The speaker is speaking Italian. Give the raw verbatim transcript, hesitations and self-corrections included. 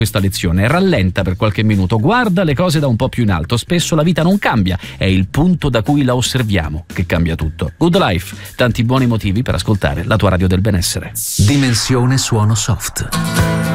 questa lezione, rallenta per qualche minuto, guarda le cose da un po' più in alto. Spesso la vita non cambia, è il punto da cui la osserviamo che cambia tutto. Good Life, tanti buoni motivi per ascoltare la tua radio del benessere. Dimensione suono soft.